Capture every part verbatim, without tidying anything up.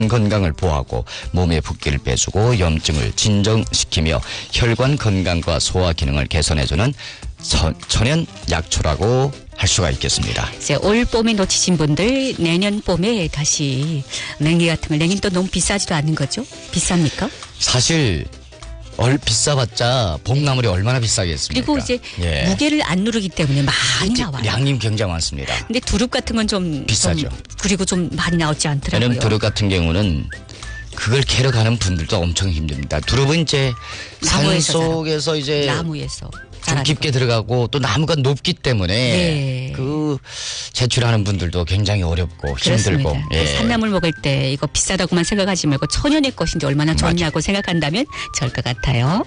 건강을 보호하고 몸의 붓기를 빼주고 염증을 진정시키며 혈관 건강과 소화 기능을 개선해주는 천, 천연 약초라고 할 수가 있겠습니다. 이제 올 봄에 놓치신 분들 내년 봄에 다시 냉이 같은 걸, 냉이는 또 너무 비싸지도 않은 거죠? 비쌉니까? 사실 얼 비싸봤자 봄나물이 얼마나 비싸겠습니까? 그리고 이제 예. 무게를 안 누르기 때문에 많이 나와요. 양이 굉장히 많습니다. 근데 두릅 같은 건 좀 비싸죠. 좀, 그리고 좀 많이 나오지 않더라고요. 왜냐면 두릅 같은 경우는 그걸 캐러 가는 분들도 엄청 힘듭니다. 두릅은 이제 산 속에서 이제 나무에서 좀 깊게 들어가고 또 나무가 높기 때문에 네. 그 제출하는 분들도 굉장히 어렵고 힘들고. 예. 산나물 먹을 때 이거 비싸다고만 생각하지 말고 천연의 것인지 얼마나 좋냐고 맞아. 생각한다면 좋을 것 같아요.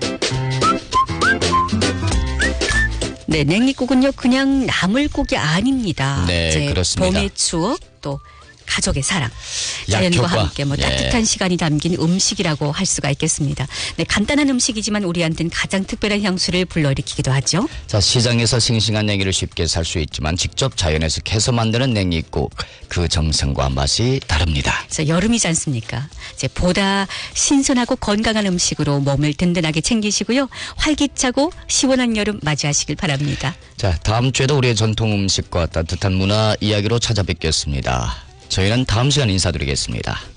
네, 냉이국은요 그냥 나물국이 아닙니다. 네, 그렇습니다. 봄의 추억 또 가족의 사랑, 약효과. 자연과 함께 뭐 예. 따뜻한 시간이 담긴 음식이라고 할 수가 있겠습니다. 네, 간단한 음식이지만 우리한테는 가장 특별한 향수를 불러일으키기도 하죠. 자, 시장에서 싱싱한 냉이를 쉽게 살 수 있지만 직접 자연에서 캐서 만드는 냉이국, 그 정성과 맛이 다릅니다. 그래서 여름이지 않습니까? 이제 보다 신선하고 건강한 음식으로 몸을 든든하게 챙기시고요. 활기차고 시원한 여름 맞이하시길 바랍니다. 자, 다음 주에도 우리의 전통 음식과 따뜻한 문화 이야기로 찾아뵙겠습니다. 저희는 다음 시간 인사드리겠습니다.